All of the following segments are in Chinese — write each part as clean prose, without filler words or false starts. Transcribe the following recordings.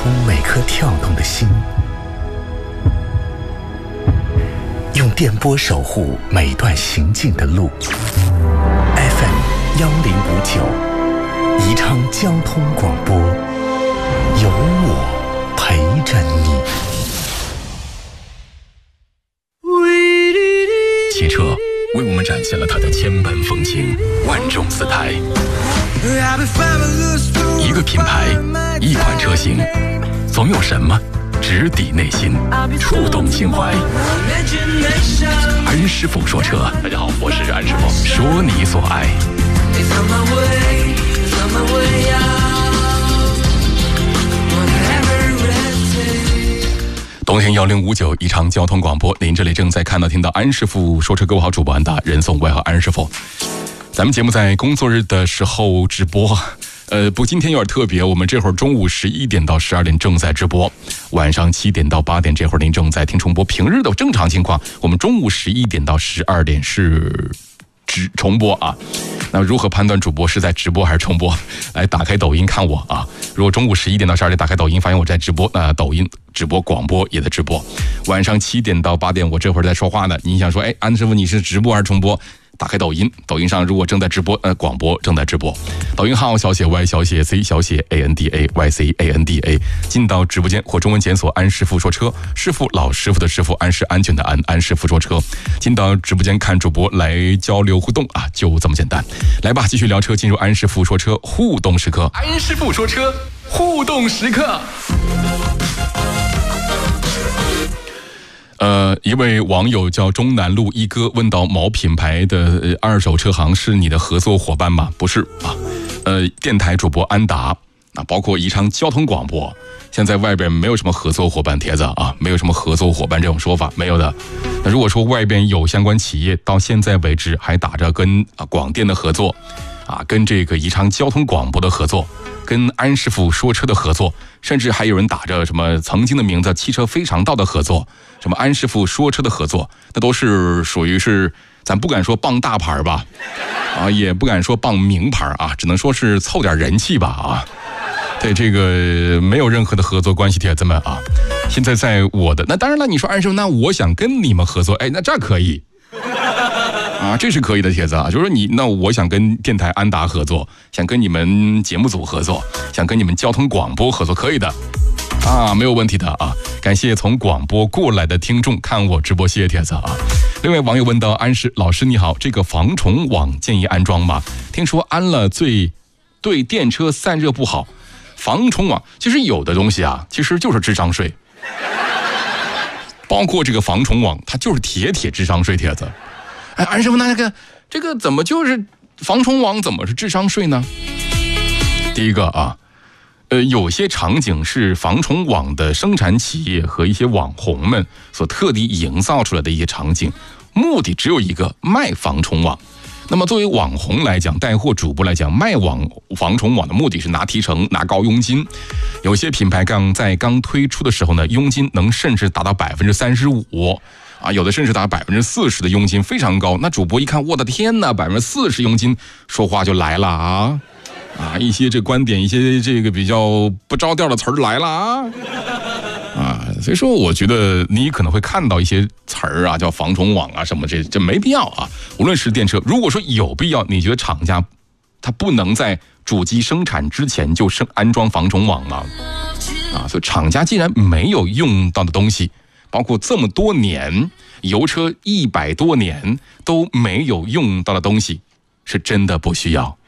通每颗跳动的心，用电波守护每段行进的路。FM 1059，宜昌交通广播，有我陪着你。 汽车为我们展现了它的千般风情，万种姿态。一个品牌，一款车型，总有什么直抵内心，触动情怀。安师傅说车，大家好，我是安师傅，说你所爱。冬天1059宜昌交通广播，您这里正在看到听到安师傅说车，各位好，主播安达，人送外号安师傅。咱们节目在工作日的时候直播，不，今天有点特别，我们这会儿中午11点到12点正在直播，晚上7点到8点这会儿您正在听重播。平日的正常情况，我们中午11点到12点是重播啊。那如何判断主播是在直播还是重播？来打开抖音看我啊！如果中午11点到12点打开抖音，发现我在直播，那抖音直播广播也在直播。晚上7点到8点，我这会儿在说话呢。你想说，哎，安师傅你是直播还是重播？打开抖音，抖音上如果正在直播，广播正在直播。抖音号小写 Y 小写 C 小写 ANDA YCANDA， 进到直播间或中文检索安师傅说车，师傅老师傅的师傅，安是安全的安，安师傅说车。进到直播间看主播来交流互动啊，就这么简单。来吧，继续聊车，进入安师傅说车互动时刻。安师傅说车互动时刻。一位网友叫中南路一哥问到，某品牌的二手车行是你的合作伙伴吗？不是啊，电台主播安达啊，包括宜昌交通广播，现在外边没有什么合作伙伴帖子啊，没有什么合作伙伴这种说法，没有的。那如果说外边有相关企业，到现在为止还打着跟广电的合作啊，跟这个宜昌交通广播的合作，跟安师傅说车的合作，甚至还有人打着什么曾经的名字汽车非常道的合作，什么安师傅说车的合作，那都是属于是咱不敢说傍大牌吧，啊，也不敢说傍名牌啊，只能说是凑点人气吧啊。对，这个没有任何的合作关系，铁子们啊。现在在我的，那当然了，你说安师傅，那我想跟你们合作，哎，那这可以。啊，这是可以的，帖子啊，就是你，那我想跟电台安达合作，想跟你们节目组合作，想跟你们交通广播合作，可以的，啊，没有问题的啊。感谢从广播过来的听众看我直播，谢谢帖子啊。另外网友问到，安师老师你好，这个防虫网建议安装吗？听说安了对电车散热不好，防虫网其实有的东西啊，其实就是智商税，包括这个防虫网，它就是铁智商税，帖子。哎，安师傅，那这个怎么就是防虫网怎么是智商税呢？第一个啊，有些场景是防虫网的生产企业和一些网红们所特地营造出来的一些场景，目的只有一个，卖防虫网。那么作为网红来讲，带货主播来讲，卖防虫网的目的是拿提成，拿高佣金。有些品牌在刚推出的时候呢，佣金能甚至达到35%。啊，有的甚至达40%的佣金，非常高。那主播一看，我的天哪，40%佣金，说话就来了啊！啊，一些这观点，一些这个比较不着调的词儿来了啊！啊，所以说我觉得你可能会看到一些词儿啊，叫防虫网啊什么，这没必要啊。无论是电车，如果说有必要，你觉得厂家他不能在主机生产之前就安装防虫网吗？啊，所以厂家既然没有用到的东西，包括这么多年油车100多年都没有用到的东西，是真的不需要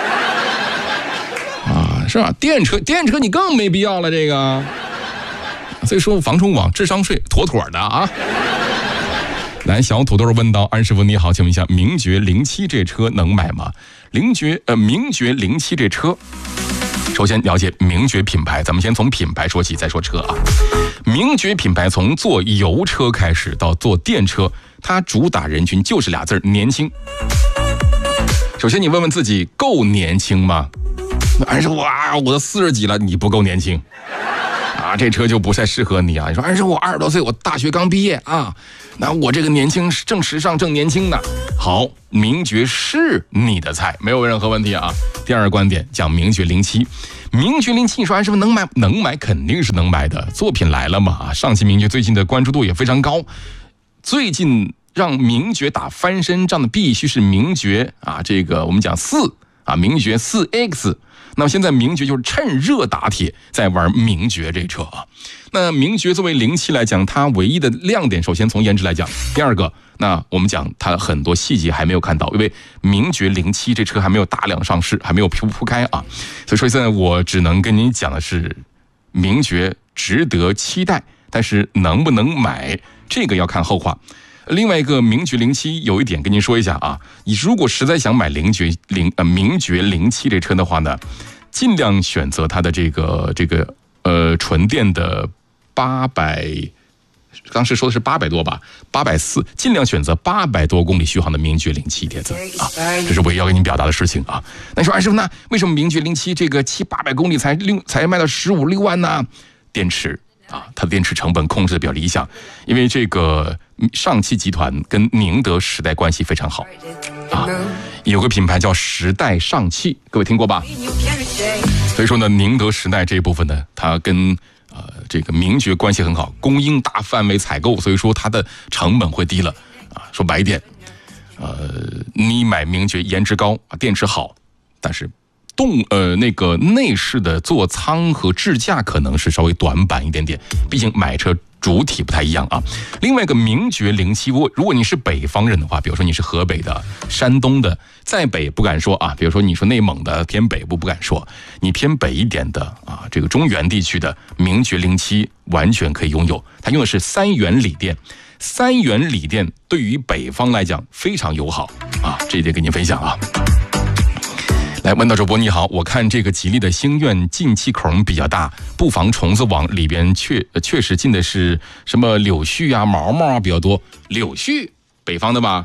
啊，是吧？电车你更没必要了，这个。所以说防虫网智商税妥妥的啊。来，小土豆问到，安师傅你好，请问一下，名爵07这车能买吗？名爵07这车，首先了解名爵品牌，咱们先从品牌说起，再说车啊。名爵品牌从做油车开始到做电车，它主打人群就是俩字，年轻。首先你问问自己，够年轻吗？安师傅啊，我都40几了，你不够年轻啊，这车就不太适合你啊。你说安师傅我20多岁，我大学刚毕业啊，那我这个年轻正时尚正年轻的好，名爵是你的菜，没有任何问题啊。第二个观点讲名爵07，名爵07，你说安师傅能买？能买肯定是能买的，作品来了嘛。上汽名爵最近的关注度也非常高，最近让名爵打翻身仗的必须是名爵啊，这个我们讲4啊，名爵4X。那么现在名爵就是趁热打铁在玩名爵这车啊。那名爵作为07来讲，它唯一的亮点，首先从颜值来讲，第二个，那我们讲它很多细节还没有看到，因为名爵07这车还没有大量上市，还没有铺开啊。所以说现在我只能跟你讲的是，名爵值得期待，但是能不能买，这个要看后话。另外一个名爵07有一点跟您说一下啊，你如果实在想买名爵07这车的话呢，尽量选择它的这个纯电的800，当时说的是800多吧，840，尽量选择800多公里续航的名爵07铁子啊，这是我要跟您表达的事情啊。那你说安师傅，那为什么名爵07这个700-800公里才卖到15-16万呢？电池啊，它的电池成本控制的比较理想，因为这个上汽集团跟宁德时代关系非常好啊，有个品牌叫时代上汽，各位听过吧？所以说呢，宁德时代这一部分呢，它跟这个名爵关系很好，供应大范围采购，所以说它的成本会低了啊。说白一点，你买名爵颜值高啊，电池好，但是那个内饰的座舱和智驾可能是稍微短板一点点，毕竟买车主体不太一样啊。另外一个名爵07，如果你是北方人的话，比如说你是河北的、山东的，在北不敢说啊，比如说你说内蒙的偏北部不敢说，你偏北一点的啊，这个中原地区的名爵07完全可以拥有，它用的是3元锂电。3元锂电对于北方来讲非常友好啊，这一点跟您分享啊。来，问到主播你好，我看这个吉利的星愿进气孔比较大，不防虫子网里边确实进的是什么柳絮啊、毛毛啊比较多。柳絮，北方的吧？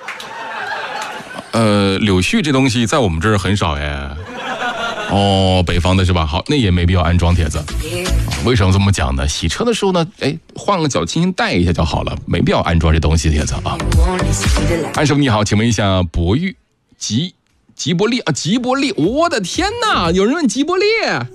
柳絮这东西在我们这儿很少哎。哦，北方的是吧？好，那也没必要安装铁子。为什么这么讲呢？洗车的时候呢，换个脚轻轻带一下就好了，没必要安装这东西铁子啊。安师傅你好，请问一下，博越吉伯利啊，吉伯利，我的天哪！有人问吉伯利，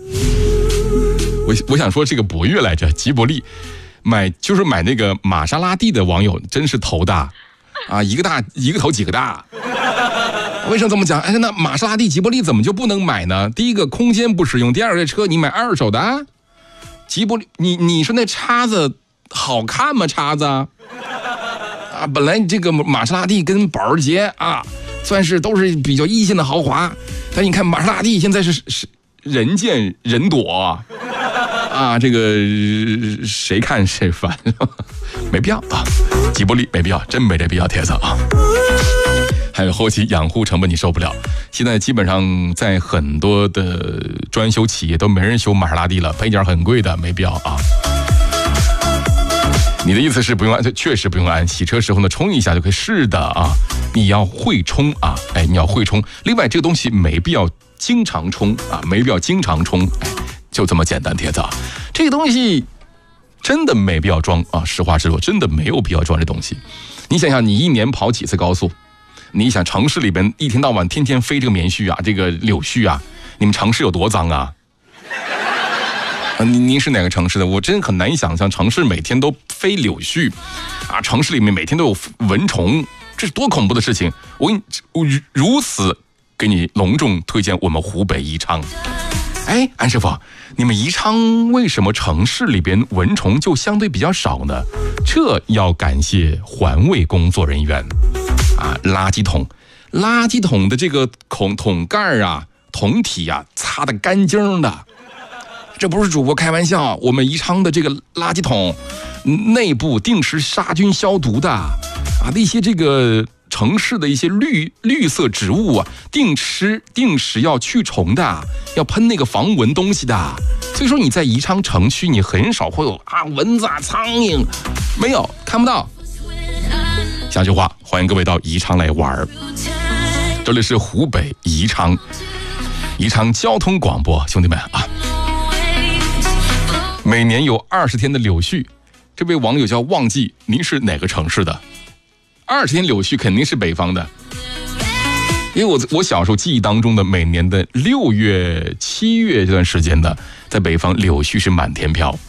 我想说这个博越来着，吉伯利，买那个玛莎拉蒂的网友真是头大啊，一个头几个大。为什么这么讲？那玛莎拉蒂、吉伯利怎么就不能买呢？第一个空间不实用，第二个这车你买二手的，吉伯利，你说那叉子好看吗？叉子啊，本来这个玛莎拉蒂跟保时捷啊。算是都是比较一线的豪华，但你看玛莎拉蒂现在是人见人躲啊，这个谁看谁烦，没必要啊。吉伯利没必要，真没这必要铁子啊。还有后期养护成本你受不了，现在基本上在很多的专修企业都没人修玛莎拉蒂了，配件很贵的，没必要啊。你的意思是不用安，确实不用安，洗车时候呢冲一下就可以。是的啊，你要会冲啊，你要会冲。另外这个东西没必要经常冲啊，没必要经常冲，就这么简单铁子啊。这个东西真的没必要装啊，实话实说，真的没有必要装这东西。你想想，你一年跑几次高速？你想城市里边一天到晚天天飞这个棉絮啊，这个柳絮啊，你们城市有多脏啊？您是哪个城市的？我真很难想象城市每天都飞柳絮，啊，城市里面每天都有蚊虫，这是多恐怖的事情！我如此给你隆重推荐我们湖北宜昌。安师傅，你们宜昌为什么城市里边蚊虫就相对比较少呢？这要感谢环卫工作人员啊，垃圾桶的这个桶盖啊、桶体啊，擦得干净的。这不是主播开玩笑，我们宜昌的这个垃圾桶内部定时杀菌消毒的啊，那些这个城市的一些绿色植物啊，定时要去虫的，要喷那个防蚊东西的。所以说你在宜昌城区，你很少会有蚊子啊、苍蝇，没有，看不到。下句话，欢迎各位到宜昌来玩。这里是湖北宜昌交通广播，兄弟们啊。每年有20天的柳絮，这位网友叫忘记，您是哪个城市的？ 20天柳絮肯定是北方的。因为我小时候记忆当中的每年的6月、7月这段时间的，在北方柳絮是满天飘。